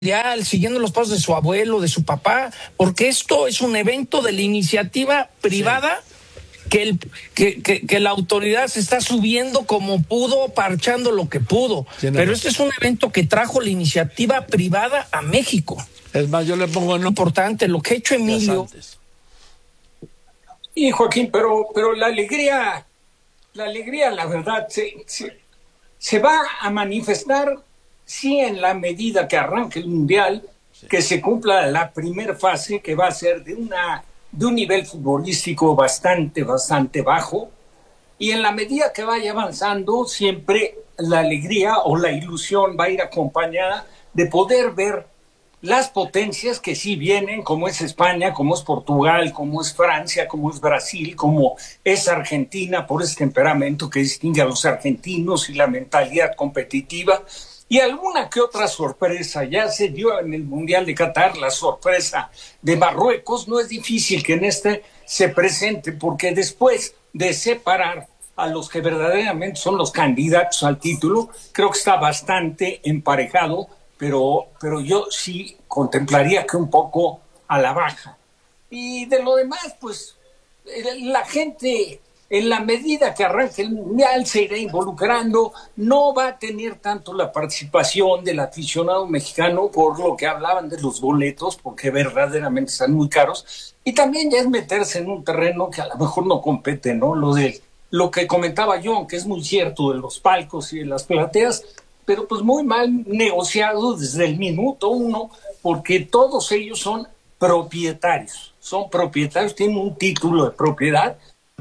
mundial, siguiendo los pasos de su abuelo, de su papá, porque esto es un evento de la iniciativa privada que la autoridad se está subiendo como pudo, parchando lo que pudo. Pero este es un evento que trajo la iniciativa privada a México. Es más, yo le pongo no importante lo que ha hecho Emilio. Y Joaquín, pero la alegría, la verdad, se va a manifestar, sí, en la medida que arranque el Mundial, que se cumpla la primera fase, que va a ser de un nivel futbolístico bastante bajo, y en la medida que vaya avanzando, siempre la alegría o la ilusión va a ir acompañada de poder ver las potencias que sí vienen, como es España, como es Portugal, como es Francia, como es Brasil, como es Argentina, por ese temperamento que distingue a los argentinos y la mentalidad competitiva, y alguna que otra sorpresa. Ya se dio en el Mundial de Qatar la sorpresa de Marruecos. No es difícil que en este se presente, porque después de separar a los que verdaderamente son los candidatos al título, creo que está bastante emparejado, pero yo sí contemplaría que un poco a la baja. Y de lo demás, pues la gente, en la medida que arranque el Mundial, se irá involucrando. No va a tener tanto la participación del aficionado mexicano, por lo que hablaban de los boletos, porque verdaderamente están muy caros. Y también ya es meterse en un terreno que a lo mejor no compete, ¿no? Lo que comentaba John, que es muy cierto, de los palcos y de las plateas, pero pues muy mal negociado desde el minuto uno, porque todos ellos son propietarios, tienen un título de propiedad.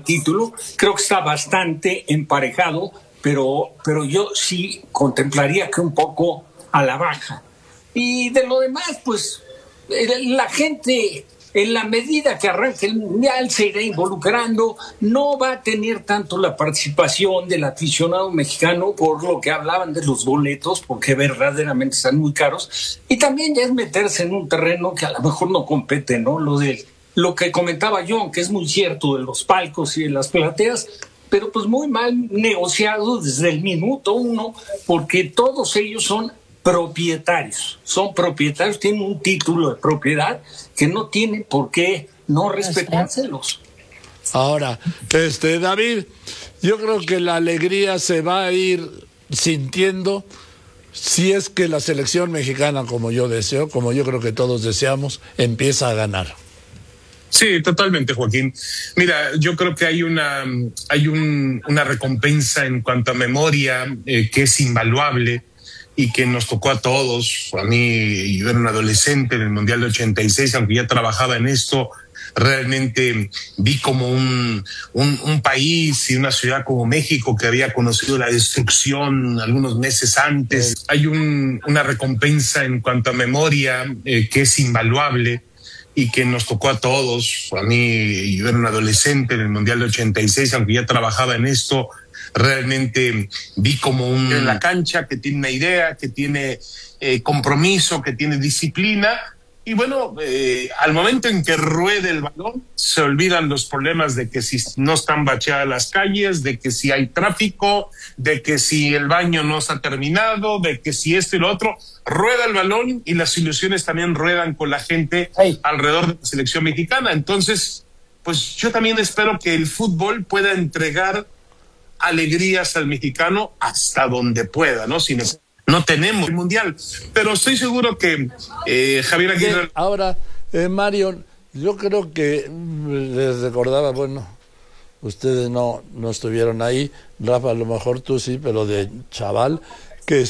Creo que está bastante emparejado, pero yo sí contemplaría que un poco a la baja. Y de lo demás, pues la gente, en la medida que arranque el Mundial, se irá involucrando. No va a tener tanto la participación del aficionado mexicano, por lo que hablaban de los boletos, porque verdaderamente están muy caros. Y también ya es meterse en un terreno que a lo mejor no compete, ¿no? Lo que comentaba John, que es muy cierto, de los palcos y de las plateas, pero pues muy mal negociado desde el minuto uno, porque todos ellos son propietarios, tienen un título de propiedad que no tienen por qué no respetárselos. Ahora, David, yo creo que la alegría se va a ir sintiendo si es que la selección mexicana, como yo deseo, como yo creo que todos deseamos, empieza a ganar. Sí, totalmente, Joaquín. Mira, yo creo que hay una recompensa en cuanto a memoria que es invaluable y que nos tocó a todos. A mí, yo era un adolescente en el Mundial de 86, aunque ya trabajaba en esto, realmente vi como un país y una ciudad como México, que había conocido la destrucción algunos meses antes. Hay una recompensa en cuanto a memoria que es invaluable y que nos tocó a todos. A mí, yo era un adolescente en el Mundial de 86, aunque ya trabajaba en esto, realmente vi como en la cancha que tiene una idea, que tiene compromiso, que tiene disciplina. Y bueno, al momento en que ruede el balón, se olvidan los problemas de que si no están bacheadas las calles, de que si hay tráfico, de que si el baño no está terminado, de que si esto y lo otro. Rueda el balón y las ilusiones también ruedan con la gente alrededor de la selección mexicana. Entonces, pues yo también espero que el fútbol pueda entregar alegrías al mexicano hasta donde pueda, ¿no? No tenemos el Mundial, pero estoy seguro que Javier Aguirre... Ahora, Mario, yo creo que les recordaba, bueno, ustedes no estuvieron ahí, Rafa, a lo mejor tú sí, pero de chaval, que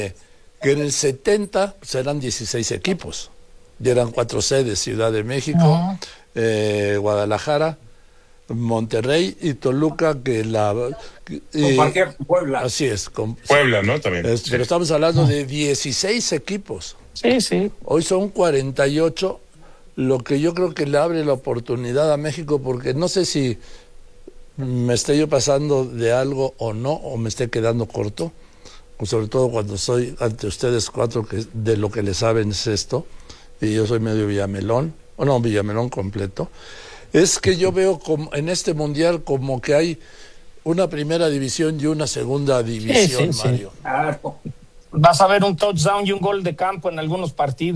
en el 70 eran 16 equipos, y eran 4 sedes: Ciudad de México, Guadalajara, Monterrey y Toluca, compartía con Puebla. Así es, Puebla, ¿no? También. Pero estamos hablando de 16 equipos. Sí. Hoy son 48, lo que yo creo que le abre la oportunidad a México, porque no sé si me estoy yo pasando de algo o no, o me esté quedando corto, sobre todo cuando estoy ante ustedes 4, que de lo que le saben es esto, y yo soy medio Villamelón completo. Es que yo veo como en este mundial como que hay una primera división y una segunda división, sí. Mario. Claro. Vas a ver un touchdown y un gol de campo en algunos partidos.